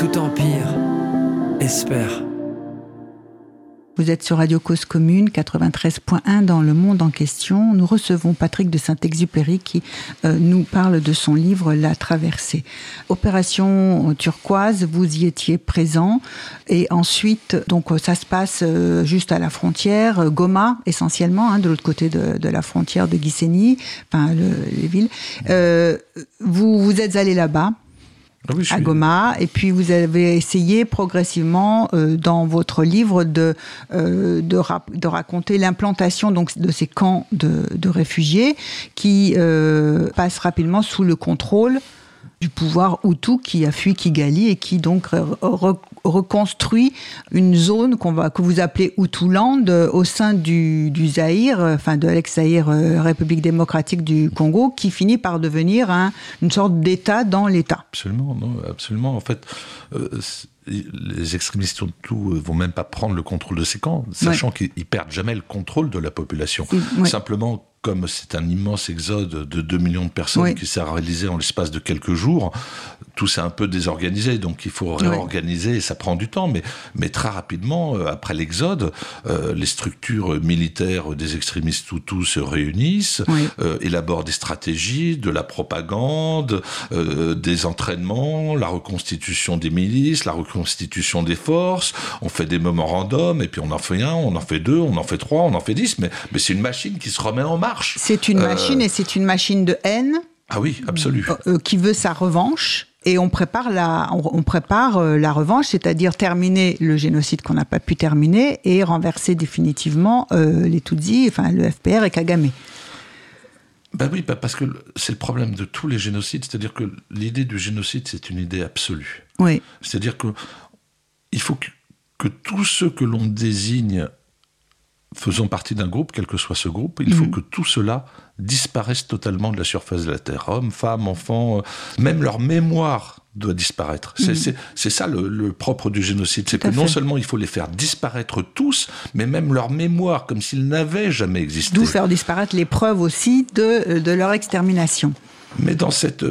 Tout empire espère. Vous êtes sur Radio Cause Commune 93.1 dans Le Monde en question. Nous recevons Patrick de Saint-Exupéry qui nous parle de son livre La Traversée. Opération Turquoise, vous y étiez présent. Et ensuite, donc ça se passe juste à la frontière, Goma essentiellement, de l'autre côté de la frontière de Gisenyi, les villes. Vous êtes allé là-bas. Ah oui, à Goma, et puis vous avez essayé progressivement dans votre livre de raconter l'implantation donc de ces camps de réfugiés qui passent rapidement sous le contrôle du pouvoir Hutu qui a fui Kigali et qui donc reconstruit une zone que vous appelez Hutuland au sein du Zaïre, de l'ex-Zaïre République démocratique du Congo, qui finit par devenir une sorte d'État dans l'État. Absolument, non, absolument. En fait, les extrémistes Hutus vont même pas prendre le contrôle de ces camps, sachant qu'ils perdent jamais le contrôle de la population. Oui. Simplement, comme c'est un immense exode de 2 millions de personnes qui s'est réalisé en l'espace de quelques jours, tout s'est un peu désorganisé, donc il faut réorganiser et ça prend du temps. Mais très rapidement, après l'exode, les structures militaires des extrémistes Hutus se réunissent, élaborent des stratégies, de la propagande, des entraînements, la reconstitution des milices, la reconstitution des forces, on fait des mémorandums, et puis on en fait 1, on en fait 2, on en fait 3, on en fait 10, mais c'est une machine qui se remet en marche. C'est une machine, et c'est une machine de haine. Ah oui, absolu. Qui veut sa revanche. Et on prépare la revanche, c'est-à-dire terminer le génocide qu'on n'a pas pu terminer et renverser définitivement les Tutsis, le FPR et Kagame. Oui, parce que c'est le problème de tous les génocides, c'est-à-dire que l'idée du génocide, c'est une idée absolue. Oui. C'est-à-dire que il faut que tous ceux que l'on désigne faisant partie d'un groupe, quel que soit ce groupe, il faut que tout cela disparaisse totalement de la surface de la Terre. Hommes, femmes, enfants, même leur mémoire doit disparaître. C'est ça le propre du génocide. C'est que non seulement il faut les faire disparaître tous, mais même leur mémoire, comme s'ils n'avaient jamais existé. D'où faire disparaître les preuves aussi de leur extermination. Mais dans cette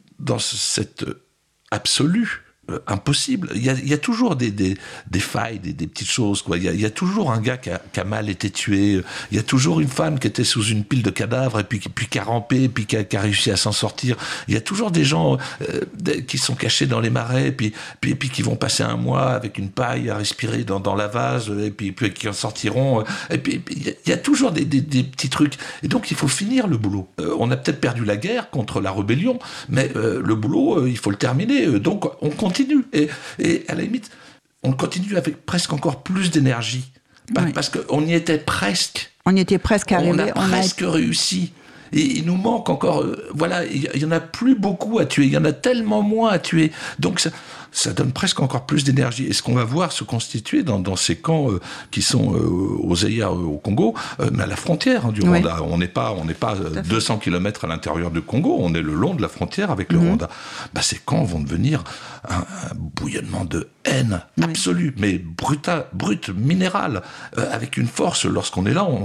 absolue, impossible. Il y a toujours des failles, des petites choses, quoi. Il y a toujours un gars qui a mal été tué. Il y a toujours une femme qui était sous une pile de cadavres et puis qui a rampé, puis qui a réussi à s'en sortir. Il y a toujours des gens qui sont cachés dans les marais, puis qui vont passer un mois avec une paille à respirer dans la vase, et puis qui en sortiront. Et puis il y a toujours des petits trucs. Et donc il faut finir le boulot. On a peut-être perdu la guerre contre la rébellion, mais le boulot, il faut le terminer. Donc on continue. Et à la limite, on continue avec presque encore plus d'énergie. Parce qu'on y était presque. On y était presque arrivé. On a presque réussi. Et il nous manque encore... il n'y en a plus beaucoup à tuer. Il y en a tellement moins à tuer. Donc ça donne presque encore plus d'énergie. Et ce qu'on va voir se constituer dans ces camps qui sont au Zaïre, au Congo, mais à la frontière du Rwanda. On n'est pas 200 km à l'intérieur du Congo, on est le long de la frontière avec le Rwanda. Ces camps vont devenir un bouillonnement de haine absolue, mais brute, minérale, avec une force. Lorsqu'on est là,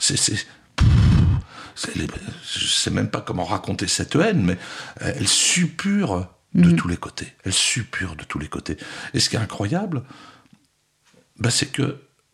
je sais même pas comment raconter cette haine, mais elle suppure de tous les côtés. Elle suppure de tous les côtés. Et ce qui est incroyable, c'est que